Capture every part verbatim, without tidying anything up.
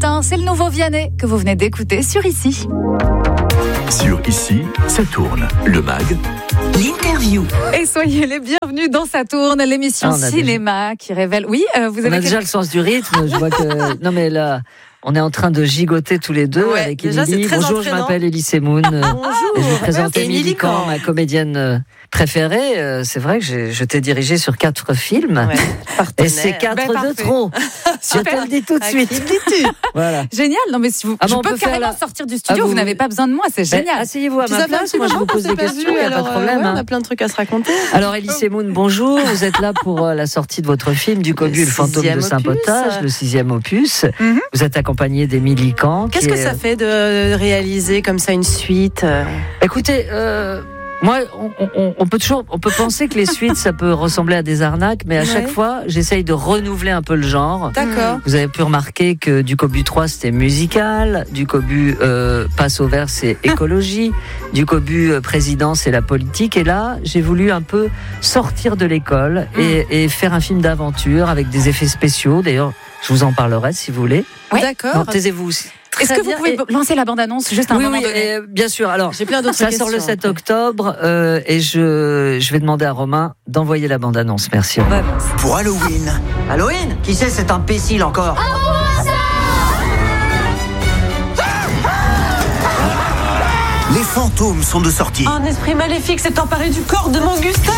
matin, c'est le nouveau Vianney que vous venez d'écouter sur Ici. Sur Ici, ça tourne. Le mag, l'interview. Et soyez les bienvenus dans Ça tourne, l'émission ah, cinéma déjà... qui révèle... Oui, euh, vous avez... On a déjà le sens du rythme, je vois que... Non mais là... On est en train de gigoter tous les deux ouais, avec déjà, Émilie. Bonjour, je m'appelle Élie Semoun. Bonjour. Et je vous présente Émilie Camp, ma comédienne préférée. C'est vrai que j'ai, je t'ai dirigée sur quatre films. Ouais, et c'est quatre ben, de trop. Je te le dis tout de suite. Voilà. Génial. Non mais si vous, ah, je bon, peux carrément la... sortir du studio. Ah, vous... vous n'avez pas besoin de moi. C'est génial. Ben, asseyez-vous à ma place. Moi, je vous pose des questions. Il n'y a pas de problème. Ouais, on a plein de trucs à se raconter. Alors, Élie Semoun, bonjour. Vous êtes là pour la sortie de votre film Du Cobu et le fantôme de Saint-Potage, le sixième opus. Mm-hmm. Vous êtes accompagné d'Émilie Camp. Qu'est-ce que est... ça fait de réaliser comme ça une suite? Écoutez, euh, moi, on, on, on peut toujours, on peut penser que les suites, ça peut ressembler à des arnaques, mais à ouais. chaque fois, j'essaye de renouveler un peu le genre. D'accord. Vous avez pu remarquer que Du Cobu trois, c'était musical, Du Cobu euh, passe au vert, c'est écologie, Du Cobu euh, président, c'est la politique. Et là, j'ai voulu un peu sortir de l'école et, et faire un film d'aventure avec des effets spéciaux. D'ailleurs, je vous en parlerai si vous voulez. Oui. D'accord. Non, taisez-vous aussi. Est-ce que vous pouvez et... lancer la bande-annonce juste à un oui, moment oui, donné et, bien sûr. Alors, j'ai plein d'autres ça questions. sort le sept octobre euh, et je, je vais demander à Romain d'envoyer la bande-annonce. Merci. Romain. Pour Halloween. Halloween? Qui c'est cet imbécile encore? Les fantômes sont de sortie. Un esprit maléfique s'est emparé du corps de mon Gustave.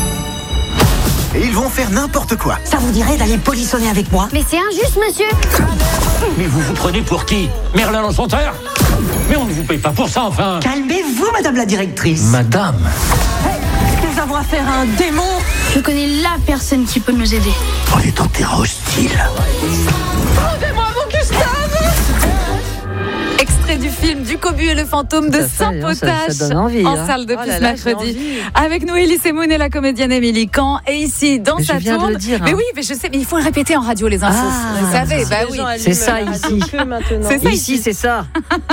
Et ils vont faire n'importe quoi. Ça vous dirait d'aller polissonner avec moi? Mais c'est injuste, monsieur. Mais vous vous prenez pour qui? Merlin l'Enchanteur? Mais on ne vous paye pas pour ça, enfin. Calmez-vous, madame la directrice. Madame. Hey, nous avons affaire à un démon. Je connais la personne qui peut nous aider. On est en terrain hostile. Rendez-moi mon Gustave. Extrait du film Du Cobu et le fantôme de Saint-Potage ça, ça donne envie, en hein. salle depuis oh là ce là, mercredi. Avec nous, Élie Semoun et la comédienne Émilie Camp. Et ici, dans mais sa je viens tourne. De le dire, hein. Mais oui, mais je sais, mais il faut le répéter en radio, les infos. Ah, vous savez, bah oui. C'est ça ici. C'est ça ici, c'est ça.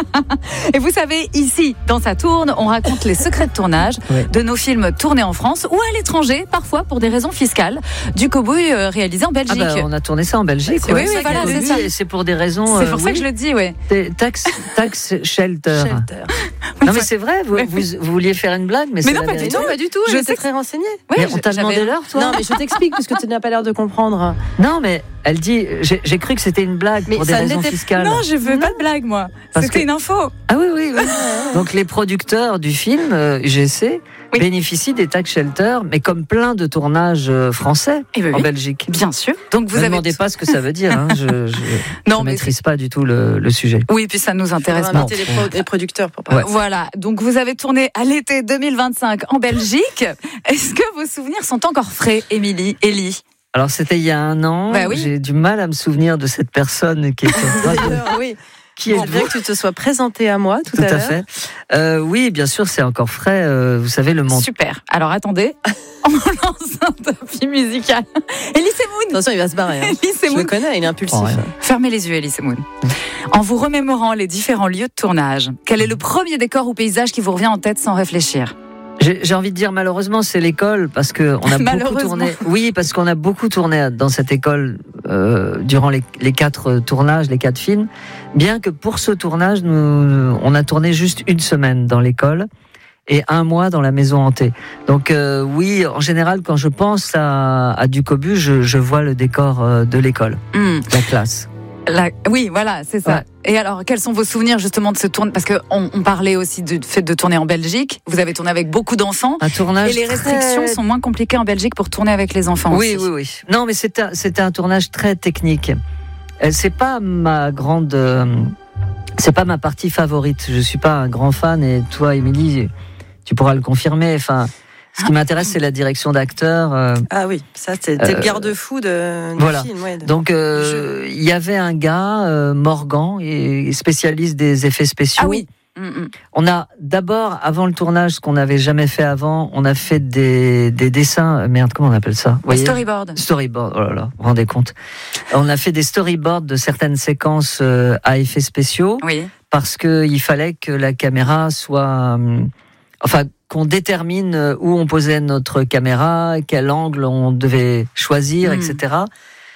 Et vous savez, ici, dans sa tourne, on raconte les secrets de tournage ouais. de nos films tournés en France ou à l'étranger, parfois pour des raisons fiscales. Du Cobu euh, réalisé en Belgique. Ah bah, on a tourné ça en Belgique. Oui, ouais. oui, voilà, c'est ça. Et c'est pour des raisons. C'est pour euh, ça oui. que je le dis, oui. Tax, tax shelter. Shelter. Non mais c'est vrai, vous, vous, vous vouliez faire une blague, mais, mais c'est non, la pas vérité. du tout, pas du tout. Je J'étais sais très renseignée. Ouais, mais on t'a demandé l'heure, toi? Non, mais je t'explique puisque tu n'as pas l'air de comprendre. Non, mais elle dit, j'ai, j'ai cru que c'était une blague mais pour des raisons fiscales. Non, je veux non. pas de blague, moi. Parce c'était que... une info. Ah oui, oui, oui. Donc les producteurs du film euh, G C oui. bénéficient des tax shelters, mais comme plein de tournages français eh ben en oui. Belgique. Bien sûr. Donc vous ne avez... demandez pas ce que ça veut dire. Hein. Je ne non, maîtrise c'est... pas du tout le, le sujet. Oui, puis ça nous intéresse pas. On va inviter les, pro- les producteurs pour parler. Ouais. Voilà. Donc vous avez tourné à l'été deux mille vingt-cinq en Belgique. Est-ce que vos souvenirs sont encore frais, Émilie, Élie? Alors c'était il y a un an. Bah oui. J'ai du mal à me souvenir de cette personne qui était. oui. Qui est bien que tu te sois présenté à moi tout, tout à, à l'heure. fait. Euh, oui, bien sûr, c'est encore frais. Euh, vous savez le monde. Super. Alors attendez, on lance un tapis musical. Élie Semoun. Attention, il va se barrer. Hein. Élie Semoun. Je le connais, il est impulsif. Oh, Fermez les yeux, Élie Semoun. En vous remémorant les différents lieux de tournage, quel est le premier décor ou paysage qui vous revient en tête sans réfléchir? J'ai, j'ai envie de dire malheureusement c'est l'école parce que on a beaucoup tourné. Oui, parce qu'on a beaucoup tourné dans cette école euh, durant les, les quatre tournages, les quatre films. Bien que pour ce tournage, nous, on a tourné juste une semaine dans l'école et un mois dans la maison hantée. Donc euh, oui, en général, quand je pense à, à Du Cobu, je, je vois le décor euh, de l'école, mmh. la classe. La... Oui, voilà, c'est ça. Ouais. Et alors, quels sont vos souvenirs justement de ce tournage? Parce qu'on on parlait aussi du fait de tourner en Belgique. Vous avez tourné avec beaucoup d'enfants. Un tournage. Et les restrictions très... sont moins compliquées en Belgique pour tourner avec les enfants. Oui, aussi. oui, oui. Non, mais c'était un, c'était un tournage très technique. C'est pas ma grande, euh, c'est pas ma partie favorite. Je suis pas un grand fan. Et toi, Émilie, tu pourras le confirmer. Enfin. Ce qui m'intéresse, c'est la direction d'acteur. Euh, ah oui, ça, c'était euh, le garde-fou de, du voilà. film. Ouais, de, Donc, euh, il y avait un gars, euh, Morgan, et spécialiste des effets spéciaux. Ah oui. Mm-mm. On a d'abord, avant le tournage, ce qu'on n'avait jamais fait avant, on a fait des, des dessins. Merde, comment on appelle ça? Vous Storyboard. Storyboard, oh là là, vous vous rendez compte? On a fait des storyboards de certaines séquences euh, à effets spéciaux. Oui. Parce qu'il fallait que la caméra soit. Euh, enfin, qu'on détermine où on posait notre caméra, quel angle on devait choisir, mmh. et cetera.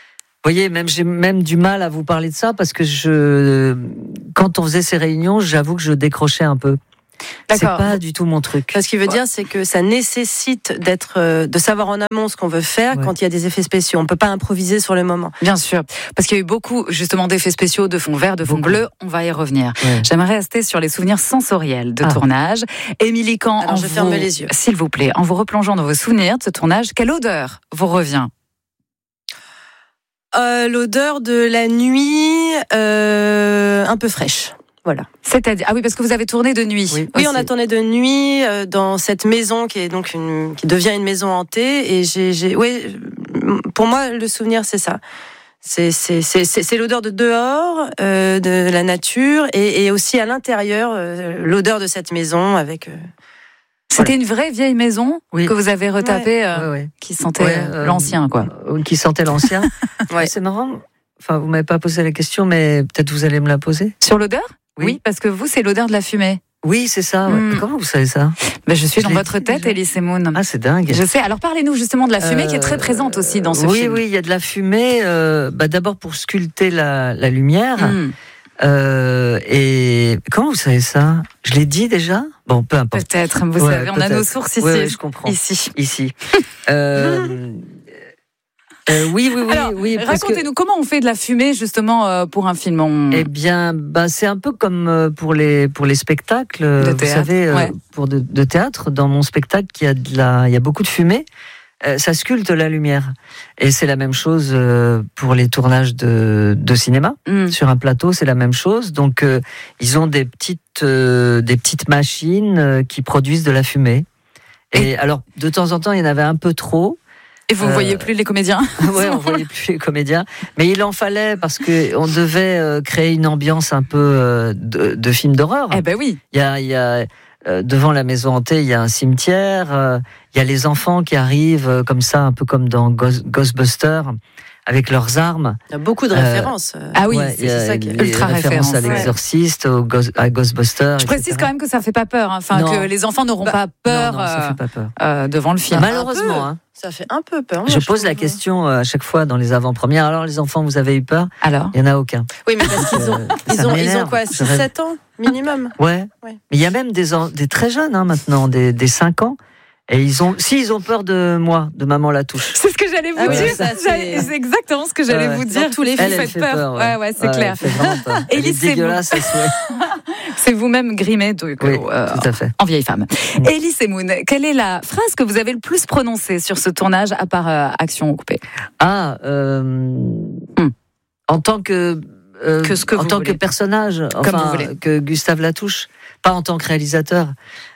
voyez, même j'ai même du mal à vous parler de ça parce que je, quand on faisait ces réunions, j'avoue que je décrochais un peu. D'accord. C'est pas du tout mon truc. Ce qui veut dire, c'est que ça nécessite d'être, euh, de savoir en amont ce qu'on veut faire Ouais. quand il y a des effets spéciaux. On peut pas improviser sur le moment. Bien sûr, parce qu'il y a eu beaucoup justement d'effets spéciaux, de fond vert, de fond Beaucoup. bleu. On va y revenir. Ouais. J'aimerais rester sur les souvenirs sensoriels de Ah. tournage. Émilie Kahn, Alors, en je vous, ferme les yeux. s'il vous plaît, en vous replongeant dans vos souvenirs de ce tournage, quelle odeur vous revient? Euh, l'odeur de la nuit, euh, un peu fraîche. Voilà. C'est-à-dire, ah oui, parce que vous avez tourné de nuit. Oui. Oui, on aussi. a tourné de nuit euh, dans cette maison qui est donc une, qui devient une maison hantée. Et j'ai, j'ai, oui, pour moi, le souvenir, c'est ça. C'est, c'est, c'est, c'est, c'est l'odeur de dehors, euh, de la nature, et, et aussi à l'intérieur, euh, l'odeur de cette maison avec. Euh, C'était une vraie vieille maison Oui. que vous avez retapée, euh, Ouais, ouais. qui sentait Ouais, euh, euh, l'ancien, quoi. euh, Qui sentait l'ancien. Ouais. C'est marrant. Enfin, vous m'avez pas posé la question, mais peut-être vous allez me la poser. Sur l'odeur? Oui. Oui, parce que vous, c'est l'odeur de la fumée. Oui, c'est ça. Ouais. Mm. Comment vous savez ça? Ben, je suis Je dans l'ai votre dit tête, déjà. Elie Semoun. Ah, c'est dingue. Je sais. Alors parlez-nous justement de la fumée qui est très Euh, présente aussi dans ce oui, film. Oui, il y a de la fumée. Euh, bah, d'abord pour sculpter la, la lumière. Mmh. Euh, et comment vous savez ça? Je l'ai dit déjà? Bon, peu importe. Peut-être, vous Ouais, savez, on a peut-être. nos sources ici. Ouais, ouais, je comprends. Ici. Ici. Euh, euh, oui, oui, oui, Alors, oui. parce que- racontez-nous comment on fait de la fumée justement euh, pour un film. On- Eh bien, bah, c'est un peu comme euh, pour les pour les spectacles. De vous théâtre, savez, euh, ouais. pour de, de théâtre, dans mon spectacle, il y a de la, il y a beaucoup de fumée. Euh, ça sculpte la lumière. Et c'est la même chose euh, pour les tournages de de cinéma. Mm. Sur un plateau, c'est la même chose. Donc, euh, ils ont des petites euh, des petites machines euh, qui produisent de la fumée. Et alors, de temps en temps, il y en avait un peu trop. Et vous ne Euh, voyez plus les comédiens? Ouais, on voyait plus les comédiens, mais il en fallait parce que on devait euh, créer une ambiance un peu euh, de, de film d'horreur. Eh ben oui. Il y a, il y a euh, devant la maison hantée, il y a un cimetière. euh, il y a les enfants qui arrivent euh, comme ça, un peu comme dans Ghost- Ghostbusters, avec leurs armes. il y a beaucoup de Euh, références. Ah oui, Ouais, c'est il y a ça qui est les ultra références à référence, ouais. l'exorciste, au Ghost- à Ghostbusters. Je précise quand même que ça fait pas peur, hein. Enfin Non. que les enfants n'auront Bah, pas peur Non, non, ça euh, fait pas peur. euh, devant le film. Malheureusement, hein. Ça fait un peu peur. Je moi, pose la trouve. question euh, à chaque fois dans les avant-premières. Alors les enfants, vous avez eu peur? Alors, Il y en a aucun. Oui, mais parce qu'ils ont, Euh, ils ça ont, ils ont m'énerve. quoi, Je six rêve- sept ans minimum. Ouais. Ouais. Mais il y a même des, en- des très jeunes hein, maintenant, des, des cinq ans. Et ils ont, si ils ont peur de moi, de maman la touche. c'est ce que j'allais vous Ah oui, dire. ça, c'est- J'allais- c'est exactement ce que j'allais Ouais. vous Dans dire. tous les Vous films, faites elle fait peur. peur, ouais, ouais. ouais, c'est Ouais, clair. elle fait vraiment peur. Elle est Élise, c'est dégueulasse à souhait. C'est vous-même grimé donc, Oui, euh, tout à fait. en vieille femme. Elie Semoun, quelle est la phrase que vous avez le plus prononcée sur ce tournage à part euh, Action coupée? Ah, euh, en tant que, euh, Que ce que en vous tant voulez. que personnage, Comme vous enfin, voulez. que Gustave Latouche, pas en tant que réalisateur.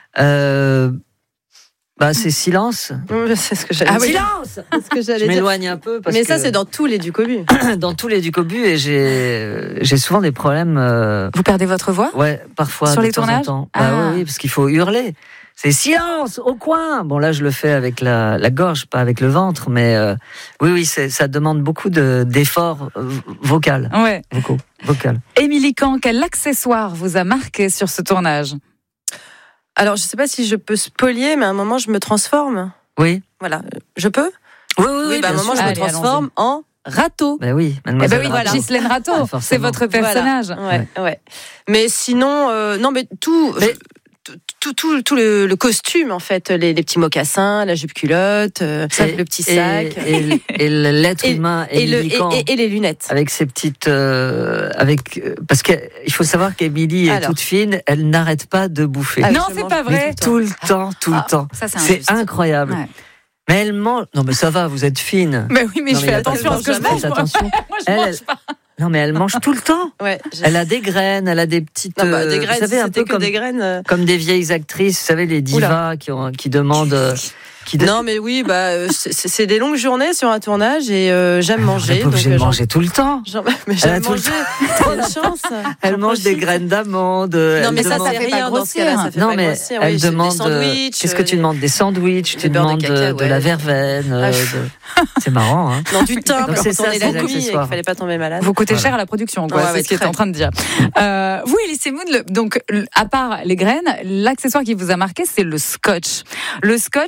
Euh, bah, c'est silence. C'est ce que j'allais Ah oui. dire. Silence. C'est ce que Je j'allais dire. m'éloigne un peu parce Mais que ça, c'est dans tous les Ducobu. dans tous les Ducobu et j'ai, j'ai souvent des problèmes. euh, Vous perdez votre voix? Ouais, parfois. Sur de les temps en tournages temps. Ah. Bah oui, oui, parce qu'il faut hurler. C'est silence au coin. Bon là, je le fais avec la, la gorge, pas avec le ventre, mais euh, oui, oui, c'est, ça demande beaucoup de, d'efforts euh, vocal, Ouais. vocaux, vocal. Émilie Kahn, quel accessoire vous a marqué sur ce tournage? Alors, je sais pas si je peux spolier, mais à un moment, je me transforme. Oui, Voilà. Je peux? oui, oui, oui, bah, à un bien moment, sûr. je me Allez, transforme en râteau. Ben oui, Eh ben mademoiselle. oui, voilà. Ghislaine Rateau, Ah, forcément. c'est votre personnage. Voilà. Ouais, ouais. Mais sinon, euh, non, mais tout. Mais- Tout, tout, tout le, le costume, en fait, les, les petits mocassins, la jupe culotte, euh, Et- le petit et- sac. Et, et l'être Et- humain Et, le, Émilie et, Kahn, et- et les lunettes. avec ses petites, euh, avec, euh, parce qu'il faut savoir qu'Émilie est Alors. toute fine, elle n'arrête pas de bouffer. Ah oui, Non, je c'est mange pas vrai. Tout le temps, tout Ah, le temps. Ça, c'est C'est injuste. incroyable. Ouais. Mais elle mange. Non, mais ça va, vous êtes fine. Mais oui, mais Non, je mais fais y a pas attention de à ce que je faites mange. moi. attention. Moi, je Elle, mange elle- pas. Non, mais elle mange tout le temps. Ouais, je- Elle a des graines, elle a des petites. Non, bah, des euh, graines, vous savez, si un c'était peu que comme, des graines. euh, comme des vieilles actrices, vous savez, les divas qui, ont, qui demandent. euh, Qui de- Non, mais oui, bah, euh, c'est c'est des longues journées sur un tournage et euh, j'aime Elle manger. n'est pas obligée donc, de euh, j'en- manger tout le temps. j'en- mais Elle a j'aime tout le manger. Trop de chance. Elle J'en mange des profite. graines d'amande. Non, elle mais ça, demande- ça fait fait pas rien dans ce cas-là. Ça fait Non, pas mais grossir. elle Oui, c'est demande. des euh, sandwichs, Qu'est-ce que tu euh, demandes? Des sandwichs, tu des beurres de demandes euh, de, cacahuètes. la verveine. euh, Ah, de- C'est marrant, hein. Non, du thym, Donc, parce c'est qu'on ça, tournait c'est la des nuit et qu'il accessoires. fallait pas tomber malade. Vous coûtez Voilà. cher à la production, quoi. Ouais, c'est ouais, ce qu'il est très. en train de dire. Euh, vous, Elie Semoun, le- donc, l- à part les graines, l'accessoire qui vous a marqué, c'est le scotch. Le scotch, qui est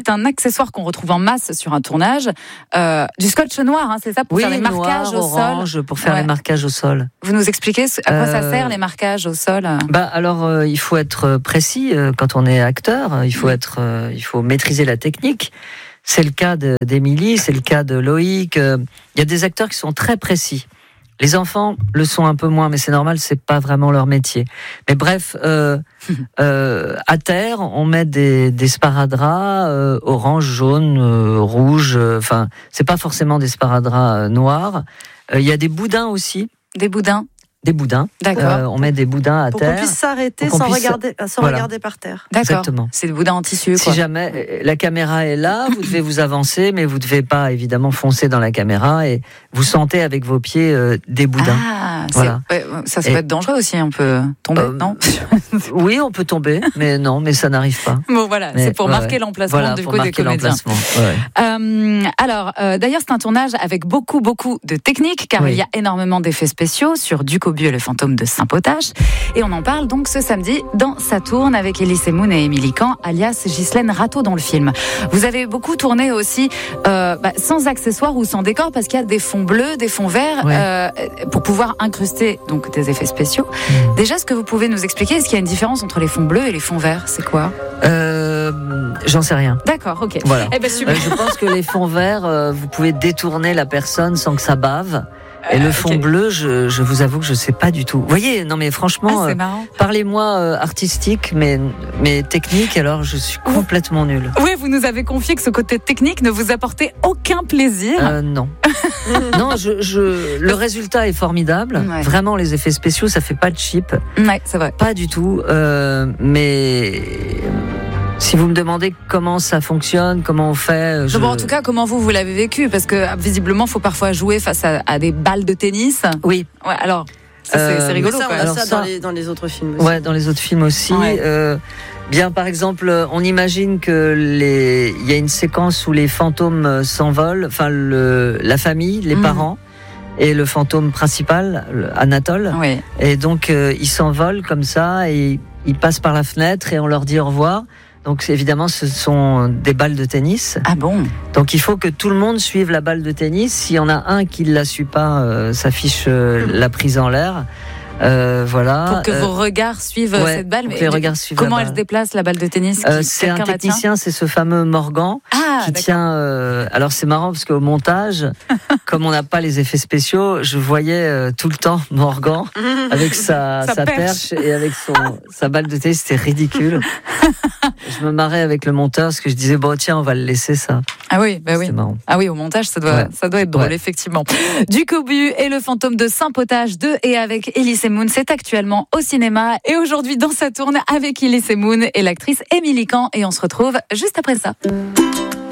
c'est un accessoire qu'on retrouve en masse sur un tournage. Euh, du scotch noir, hein, c'est ça, pour oui, faire les marquages noir, au orange, sol. pour faire Ouais. les marquages au sol. Vous nous expliquez à quoi ça Euh, sert, les marquages au sol? Bah alors, euh, il faut être précis euh, quand on est acteur. Il faut être, euh, il faut maîtriser la technique. C'est le cas de, d'Émilie, c'est le cas de Loïc. Il y a des acteurs qui sont très précis. Les enfants le sont un peu moins, mais c'est normal, c'est pas vraiment leur métier. Mais bref, euh, euh, à terre, on met des, des sparadraps euh, orange, jaune, euh, rouge. Enfin, euh, c'est pas forcément des sparadraps euh, noirs. Il euh, y a des boudins aussi. Des boudins. Des boudins. D'accord. Euh, on met des boudins à pour terre. Pour qu'on puisse s'arrêter qu'on sans, puisse... regarder, sans voilà. regarder par terre. D'accord. Exactement. C'est des boudins en tissu. Si quoi. jamais la caméra est là, vous devez vous avancer, mais vous ne devez pas évidemment foncer dans la caméra et vous sentez avec vos pieds euh, des boudins. Ah, voilà. ouais, ça, ça et... peut être dangereux aussi, on peut tomber, euh, non? Oui, on peut tomber, mais non, mais ça n'arrive pas. Bon, voilà, mais, c'est pour ouais, marquer l'emplacement voilà, du pour coup des marquer comédiens. Ouais. Euh, alors, euh, d'ailleurs, c'est un tournage avec beaucoup, beaucoup de techniques, car oui. il y a énormément d'effets spéciaux sur Duc Aubu et le fantôme de Saint-Potache. Et on en parle donc ce samedi dans Ça tourne avec Elie Semoun et Émilie Kahn, alias Ghislaine Rateau dans le film. Vous avez beaucoup tourné aussi euh, bah, sans accessoires ou sans décor, parce qu'il y a des fonds bleus, des fonds verts, ouais. euh, pour pouvoir incruster donc des effets spéciaux. Mmh. Déjà, est-ce que vous pouvez nous expliquer, est-ce qu'il y a une différence entre les fonds bleus et les fonds verts? C'est quoi? euh, J'en sais rien. D'accord, ok. Voilà. Eh ben, super. Euh, je pense que les fonds verts, euh, vous pouvez détourner la personne sans que ça bave. Et le fond okay. bleu, je, je vous avoue que je sais pas du tout. Vous voyez, non mais franchement, ah, euh, parlez-moi euh, artistique, mais, mais technique, alors je suis complètement nulle. Oui, vous nous avez confié que ce côté technique ne vous apportait aucun plaisir. Euh, non. non, je, je, le résultat est formidable. Ouais. Vraiment, les effets spéciaux, ça fait pas de cheap. Ouais, c'est vrai. Pas du tout. Euh, mais... Si vous me demandez comment ça fonctionne, comment on fait... Je... Bon, en tout cas, comment vous, vous l'avez vécu? Parce que, visiblement, il faut parfois jouer face à, à des balles de tennis. Oui. Ouais, alors, ça, euh, c'est, c'est rigolo. Ça, on quoi. a alors ça, ça dans, les, dans les autres films aussi. Ouais, dans les autres films aussi. Ouais. Euh, bien, par exemple, on imagine que les... il y a une séquence où les fantômes s'envolent, enfin, le... la famille, les mmh. parents, et le fantôme principal, Anatole. Oui. Et donc, euh, ils s'envolent comme ça, et ils passent par la fenêtre, et on leur dit au revoir. Donc évidemment, ce sont des balles de tennis. Ah bon? Donc il faut que tout le monde suive la balle de tennis. S'il y en a un qui ne la suit pas, euh, ça fiche euh, la prise en l'air. Euh, voilà. Pour que euh, vos regards suivent ouais, cette balle. Mais les regards suivent comment la elle se déplace, la balle de tennis qui, euh, C'est un technicien, c'est ce fameux Morgan ah, qui d'accord. tient... Euh, alors c'est marrant parce qu'au montage, comme on n'a pas les effets spéciaux, je voyais euh, tout le temps Morgan avec sa, sa, sa perche. perche et avec son, sa balle de tennis. C'était ridicule. Je me marrais avec le monteur parce que je disais, bon tiens, on va le laisser ça. Ah oui, bah oui. Marrant. Ah oui, au montage, ça doit, ouais. ça doit être drôle, ouais. effectivement. Duc Aubu et le fantôme de Saint-Potache de et avec Elie Semoun, c'est actuellement au cinéma. Et aujourd'hui, dans Ça tourne avec Elie Semoun et l'actrice Émilie Kahn. Et on se retrouve juste après ça.